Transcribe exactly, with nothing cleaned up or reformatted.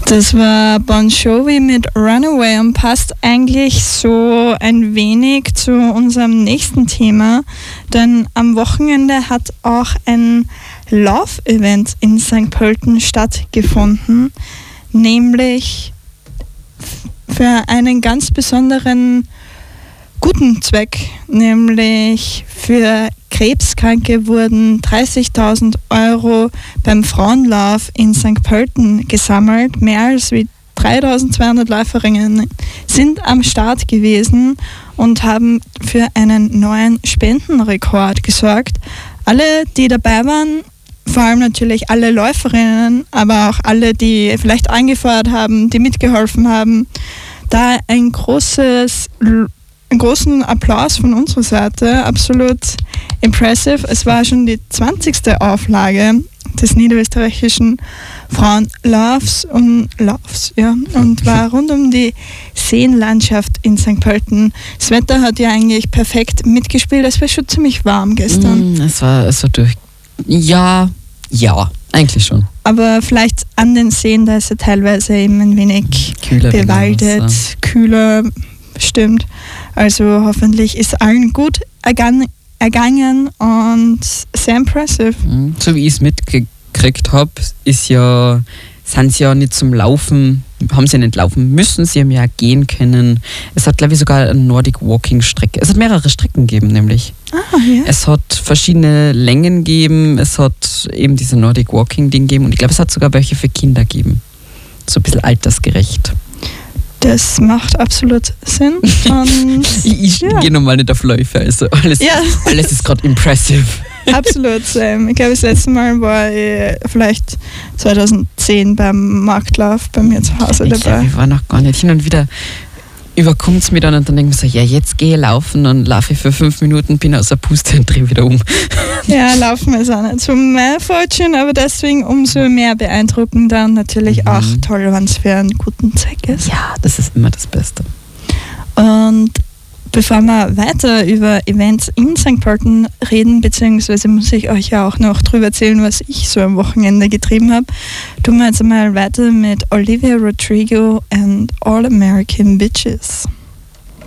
Das war Bon Jovi mit Runaway und passt eigentlich so ein wenig zu unserem nächsten Thema, denn am Wochenende hat auch ein Lauf-Event in Sankt Pölten stattgefunden, nämlich für einen ganz besonderen guten Zweck, nämlich für Krebskranke wurden dreißigtausend Euro beim Frauenlauf in Sankt Pölten gesammelt. Mehr als wie dreitausendzweihundert Läuferinnen sind am Start gewesen und haben für einen neuen Spendenrekord gesorgt. Alle, die dabei waren, vor allem natürlich alle Läuferinnen, aber auch alle, die vielleicht angefeuert haben, die mitgeholfen haben, da ein großes Einen großen Applaus von unserer Seite, absolut impressive. Es war schon die zwanzigste Auflage des niederösterreichischen Frauenlaufs und Laufs, ja, und war rund um die Seenlandschaft in Sankt Pölten. Das Wetter hat ja eigentlich perfekt mitgespielt, es war schon ziemlich warm gestern. Mm, es war, es war durch. Ja, ja, eigentlich schon. Aber vielleicht an den Seen, da ist ja teilweise eben ein wenig Kühler bewaldet, kühler, stimmt. Also hoffentlich ist allen gut ergangen, ergangen und sehr impressive. So wie ich es mitgekriegt habe, ist ja, sind sie ja nicht zum Laufen, haben sie nicht laufen müssen, sie haben ja gehen können. Es hat, glaube ich, sogar eine Nordic Walking Strecke. Es hat mehrere Strecken gegeben, nämlich. Ah, ja. Es hat verschiedene Längen gegeben, es hat eben diese Nordic Walking Ding gegeben und ich glaube, es hat sogar welche für Kinder gegeben. So ein bisschen altersgerecht. Das macht absolut Sinn. Und ich ich ja. gehe nochmal nicht auf Läufe, also alles, Ja. alles ist gerade impressive. Absolut. Ähm, ich glaube, das letzte Mal war ich vielleicht zweitausendzehn beim Marktlauf bei mir zu Hause Ich dabei. glaube, ich war noch gar nicht. Hin und wieder überkommt es mir dann und dann denke ich mir so, ja, jetzt gehe ich laufen und laufe ich für fünf Minuten, bin aus der Puste und drehe wieder um. Ja, laufen ist auch nicht so mein Fortune, aber deswegen umso mehr beeindruckender und natürlich Mhm. auch toll, wenn es für einen guten Zweck ist. Ja, das ist immer das Beste. Und bevor wir weiter über Events in Sankt Pölten reden, beziehungsweise muss ich euch ja auch noch drüber erzählen, was ich so am Wochenende getrieben habe, tun wir jetzt einmal weiter mit Olivia Rodrigo and All American Bitches.